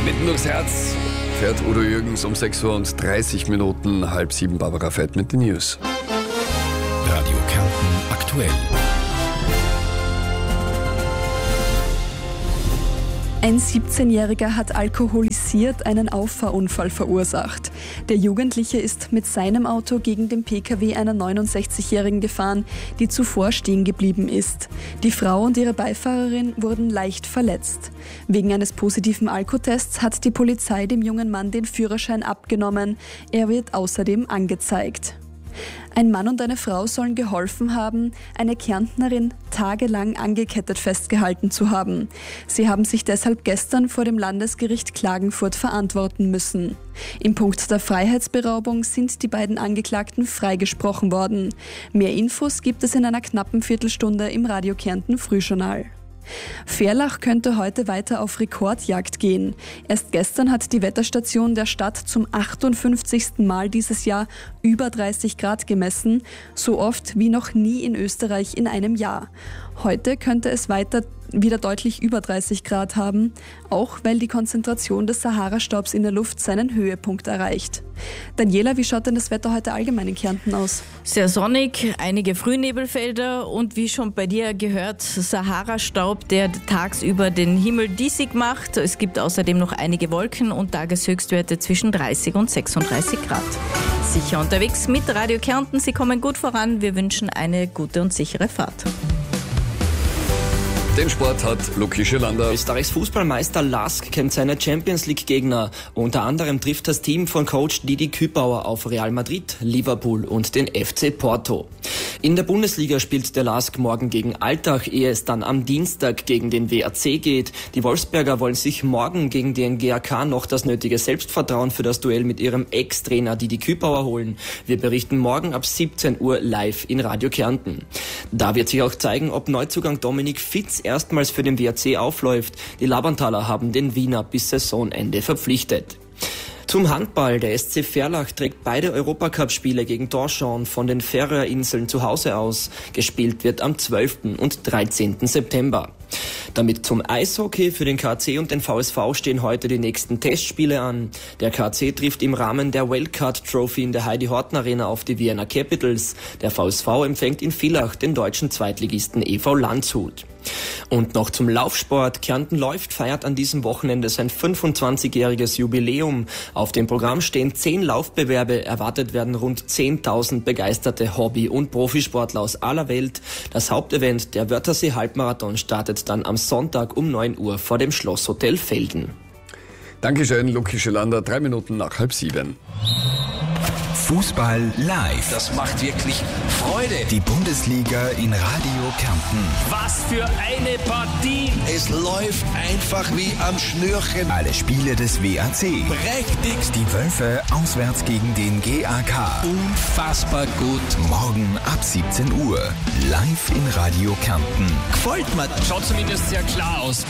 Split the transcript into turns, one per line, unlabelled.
Mitten durchs Herz fährt Udo Jürgens um 6:30 Uhr, 6:30 Barbara fährt mit den News.
Radio Kärnten aktuell.
Ein 17-Jähriger hat alkoholisiert einen Auffahrunfall verursacht. Der Jugendliche ist mit seinem Auto gegen den Pkw einer 69-Jährigen gefahren, die zuvor stehen geblieben ist. Die Frau und ihre Beifahrerin wurden leicht verletzt. Wegen eines positiven Alkotests hat die Polizei dem jungen Mann den Führerschein abgenommen. Er wird außerdem angezeigt. Ein Mann und eine Frau sollen geholfen haben, eine Kärntnerin tagelang angekettet festgehalten zu haben. Sie haben sich deshalb gestern vor dem Landesgericht Klagenfurt verantworten müssen. Im Punkt der Freiheitsberaubung sind die beiden Angeklagten freigesprochen worden. Mehr Infos gibt es in einer knappen Viertelstunde im Radio Kärnten Frühjournal. Verlach könnte heute weiter auf Rekordjagd gehen. Erst gestern hat die Wetterstation der Stadt zum 58. Mal dieses Jahr über 30 Grad gemessen, so oft wie noch nie in Österreich in einem Jahr. Heute könnte es wieder deutlich über 30 Grad haben, auch weil die Konzentration des Sahara-Staubs in der Luft seinen Höhepunkt erreicht. Daniela, wie schaut denn das Wetter heute allgemein in Kärnten aus?
Sehr sonnig, einige Frühnebelfelder und wie schon bei dir gehört, Sahara-Staub, der tagsüber den Himmel diesig macht. Es gibt außerdem noch einige Wolken und Tageshöchstwerte zwischen 30 und 36 Grad. Sicher unterwegs mit Radio Kärnten, Sie kommen gut voran. Wir wünschen eine gute und sichere Fahrt.
Den Sport hat Luki Schillander.
Österreichs Fußballmeister LASK kennt seine Champions-League-Gegner. Unter anderem trifft das Team von Coach Didi Kübauer auf Real Madrid, Liverpool und den FC Porto. In der Bundesliga spielt der LASK morgen gegen Altach, ehe es dann am Dienstag gegen den WAC geht. Die Wolfsberger wollen sich morgen gegen den GAK noch das nötige Selbstvertrauen für das Duell mit ihrem Ex-Trainer Didi Kübauer holen. Wir berichten morgen ab 17 Uhr live in Radio Kärnten. Da wird sich auch zeigen, ob Neuzugang Dominik Fitz erstmals für den WAC aufläuft. Die Labantaler haben den Wiener bis Saisonende verpflichtet. Zum Handball. Der SC Verlach trägt beide Europacup-Spiele gegen Dorschauern von den Färöerinseln zu Hause aus. Gespielt wird am 12. und 13. September. Damit zum Eishockey. Für den KC und den VSV stehen heute die nächsten Testspiele an. Der KC trifft im Rahmen der Wildcard Trophy in der Heidi-Horten-Arena auf die Vienna Capitals. Der VSV empfängt in Villach den deutschen Zweitligisten EV Landshut. Und noch zum Laufsport. Kärnten läuft feiert an diesem Wochenende sein 25-jähriges Jubiläum. Auf dem Programm stehen 10 Laufbewerbe. Erwartet werden rund 10.000 begeisterte Hobby- und Profisportler aus aller Welt. Das Hauptevent, der Wörthersee-Halbmarathon, startet dann am Sonntag um 9 Uhr vor dem Schlosshotel Felden.
Dankeschön, Luki Schillander, 6:03.
Fußball live.
Das macht wirklich Freude.
Die Bundesliga in Radio Kärnten.
Was für eine Partie. Es läuft einfach wie am Schnürchen.
Alle Spiele des WAC.
Prächtigst.
Die Wölfe auswärts gegen den GAK.
Unfassbar gut.
Morgen ab 17 Uhr. Live in Radio Kärnten.
Gefällt mir. Schaut zumindest sehr klar aus.